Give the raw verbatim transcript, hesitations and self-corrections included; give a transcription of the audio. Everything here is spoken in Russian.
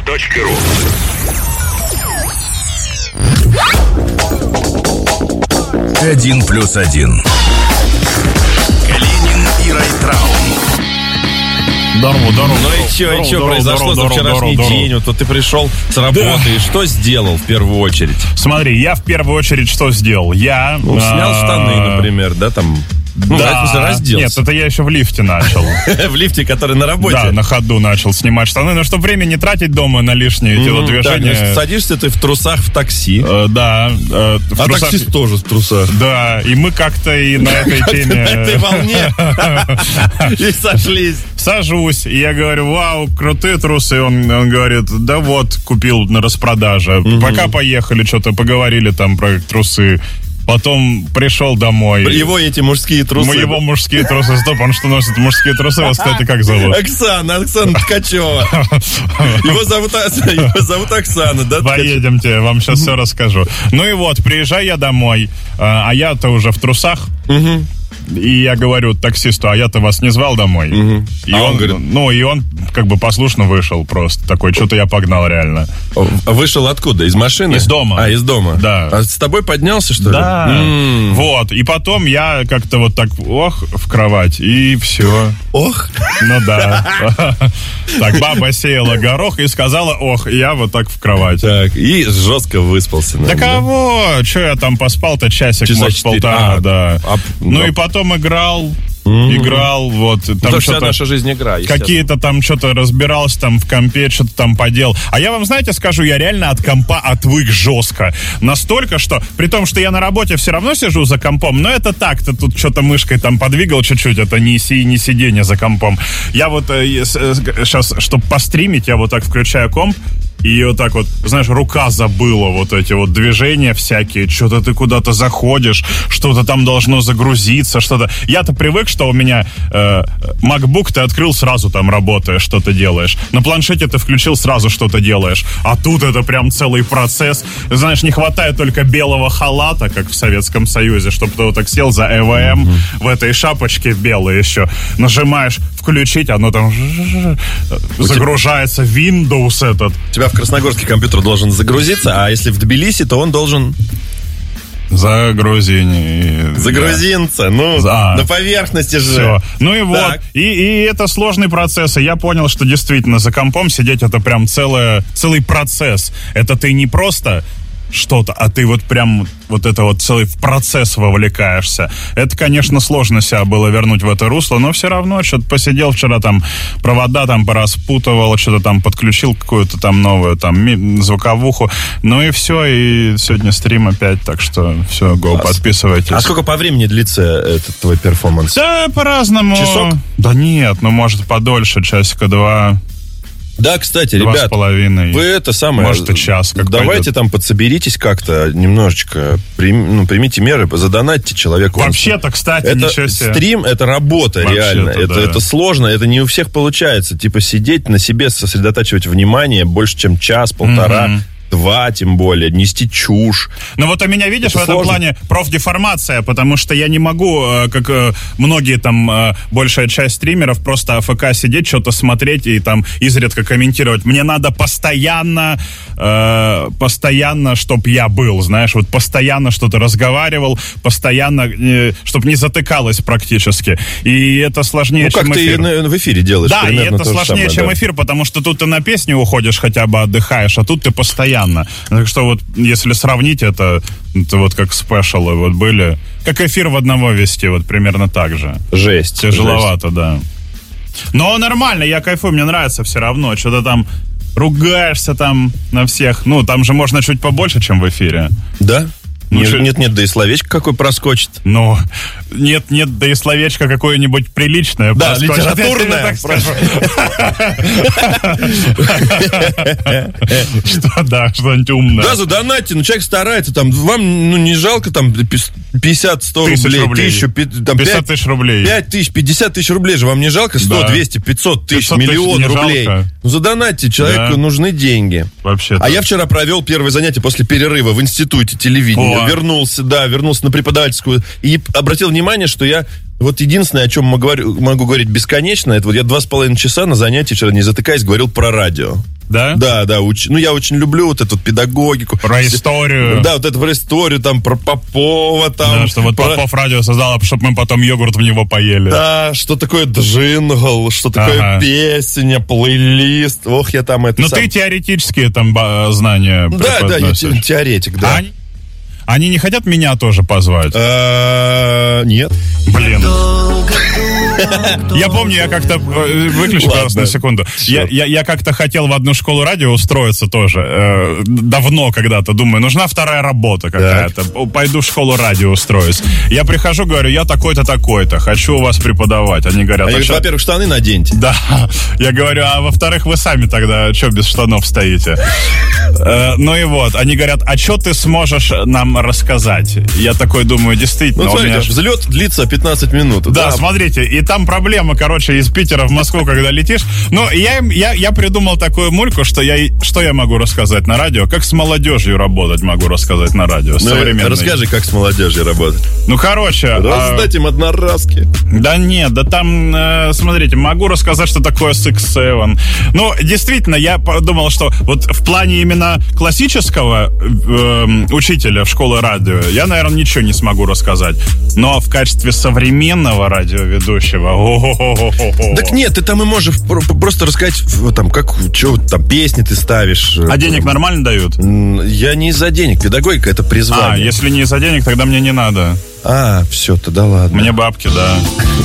точка ру. Один плюс один. Калинин и Райтрау. Здорово, здорово. Ну и что, и что произошло за вчерашний день? Вот, вот ты пришел с работы, да. И что сделал в первую очередь? Смотри, я в первую очередь что сделал? Я... Ну, снял штаны, например, да, там... Ну, да, в смысле, разделся. Нет, это я еще в лифте начал. В лифте, который на работе? Да, на ходу начал снимать штаны, но чтобы время не тратить дома на лишние телодвижения. Садишься ты в трусах в такси. Да. А таксист тоже в трусах. Да, и мы как-то и на этой теме... На этой волне и сошлись. Сажусь, и я говорю, вау, крутые трусы. Он, он говорит, да вот, купил на распродаже. Пока поехали, что-то поговорили там про трусы. Потом пришел домой. Его эти мужские трусы. Его мужские трусы. Стоп, он что носит мужские трусы? Вас, кстати, как зовут? Оксана, Оксана Ткачева. Его зовут, его зовут Оксана, да? Поедемте, я вам сейчас все расскажу. Ну и вот, приезжаю я домой, а я-то уже в трусах. И я говорю таксисту, а я-то вас не звал домой. Угу. И а он, он говорит... ну, и он как бы послушно вышел просто. Такой, что-то я погнал реально. Вышел откуда? Из машины? Из дома. А, из дома. Да. А с тобой поднялся, что ли? Да. М-м. Вот. И потом я как-то вот так, ох, в кровать, и все. Ох? Ну да. Так, баба сеяла горох и сказала, ох, и я вот так в кровать. Так, и жестко выспался. Да кого? Че я там поспал-то часик, может, полтора, да. Ну и потом Потом играл, mm-hmm. играл, вот. Там ну, вся наша жизнь игра, какие-то там что-то разбирался, там в компе что-то там поделал. А я вам, знаете, скажу, я реально от компа отвык жестко. Настолько, что, при том, что я на работе все равно сижу за компом, но это так-то, тут что-то мышкой там подвигал чуть-чуть, это не, си, не сидение за компом. Я вот э, сейчас, чтобы постримить, я вот так включаю комп, и вот так вот, знаешь, рука забыла вот эти вот движения всякие, что-то ты куда-то заходишь, что-то там должно загрузиться, что-то. Я-то привык, что у меня э, MacBook ты открыл, сразу там работаешь, что-то делаешь. На планшете ты включил, сразу что-то делаешь. А тут это прям целый процесс. Знаешь, не хватает только белого халата, как в Советском Союзе, чтобы ты вот так сел за и ви эм mm-hmm. в этой шапочке белой еще. Нажимаешь включить, оно там загружается, Windows этот. У тебя в Красногорске компьютер должен загрузиться, а если в Тбилиси, то он должен... Загрузин. Загрузинца, ну, а, на поверхности же. Все. Ну и вот, и, и это сложный процесс, и я понял, что действительно за компом сидеть это прям целое, целый процесс. Это ты не просто что-то, а ты вот прям вот это вот целый процесс вовлекаешься. Это, конечно, сложно себя было вернуть в это русло, но все равно что-то посидел вчера там, провода там пораспутывал, что-то там подключил какую-то там новую там звуковуху, ну и все, и сегодня стрим опять, так что все, го, подписывайтесь. А сколько по времени длится этот твой перформанс? Да, по-разному. Часок? Да нет, ну может подольше, часика два. Да, кстати, Два ребят, с половиной. Вы это самое... Может, и час. Как давайте пойдет. Там подсоберитесь как-то немножечко, прим, ну, примите меры, задонатьте человеку. Вообще-то, кстати, это ничего себе. Стрим — это работа. Вообще-то, реально. Это, да. это сложно, это не у всех получается. Типа сидеть на себе, сосредотачивать внимание больше, чем час, полтора... Mm-hmm. Два, тем более, нести чушь. Ну вот у меня, видишь, это в этом сложно. Плане профдеформация, потому что я не могу, как многие там, большая часть стримеров, просто АФК сидеть, что-то смотреть и там изредка комментировать. Мне надо постоянно, э, постоянно, чтоб я был, знаешь, вот постоянно что-то разговаривал, постоянно, э, чтобы не затыкалось практически. И это сложнее, ну, чем эфир. Ну, как ты в эфире делаешь. Да, и это сложнее, самое, чем да. эфир, потому что тут ты на песню уходишь, хотя бы отдыхаешь, а тут ты постоянно. Так что вот, если сравнить это, это вот как спешалы вот были, как эфир в одного вести, вот примерно так же. Жесть. Тяжеловато, жесть. Да. Но нормально, я кайфую, мне нравится все равно. Что-то там ругаешься там на всех. Ну, там же можно чуть побольше, чем в эфире. Да? Ну, нет, что... нет, нет, да и словечко какое проскочит. Ну, нет, нет, да и словечко какое-нибудь приличное. Да, литературное. Что, да, что-нибудь умное. Да, задонатьте, ну человек старается, там, вам, ну, не жалко, там, пятьдесят-сто рублей, тысячу, там, пятьдесят тысяч рублей. пять тысяч, пятьдесят тысяч рублей же вам не жалко? сто, двести, пятьсот тысяч, миллион рублей. Ну, задонатьте, человеку нужны деньги. Вообще. А я вчера провел первое занятие после перерыва в институте телевидения. Вернулся, да, вернулся на преподавательскую и обратил внимание, что я Вот единственное, о чем могу, могу говорить бесконечно, это вот я два с половиной часа на занятии вчера, не затыкаясь, говорил про радио. Да? Да, да. Уч... Ну, я очень люблю вот эту педагогику. Про историю. Да, вот это про историю, там, про Попова, там. Да, что вот про... Попов радио создал, чтобы мы потом йогурт в него поели. Да, что такое джингл, что такое ага. песня, плейлист. Ох, я там это Ну, сам... ты теоретические там знания Да, да, я те- теоретик, да. Они... Они не хотят меня тоже позвать? Нет. Блин. Я помню, я как-то... Выключи, пожалуйста, на секунду. Я, я, я как-то хотел в одну школу радио устроиться тоже. Э, давно когда-то. Думаю, нужна вторая работа какая-то. Так. Пойду в школу радио устроюсь. Я прихожу, говорю, я такой-то, такой-то. Хочу у вас преподавать. Они говорят... Они а говорят, во-первых, штаны наденьте. Да. Я говорю, а во-вторых, вы сами тогда что без штанов стоите? Э, ну и вот. Они говорят, а что ты сможешь нам рассказать? Я такой думаю, действительно... Ну, смотрите, меня... взлет длится пятнадцать минут. Да, да, смотрите, и там проблема, короче, из Питера в Москву, когда летишь. Ну, я, я, я придумал такую мульку, что я, что я могу рассказать на радио, как с молодежью работать могу рассказать на радио. Ну, расскажи, как с молодежью работать. Ну, короче... Раздать а... им одноразки. Да нет, да там, э, смотрите, могу рассказать, что такое Six Seven. Ну, действительно, я подумал, что вот в плане именно классического э, учителя в школе радио я, наверное, ничего не смогу рассказать. Но в качестве современного радиоведущего... О-хо-хо-хо-хо. Так нет, ты там и можешь просто рассказать, там, как, что там, песни ты ставишь. А денег нормально дают? Я не из-за денег, педагогика — это призвание. А, если не из-за денег, тогда мне не надо. А, все, тогда ладно. Мне бабки, да.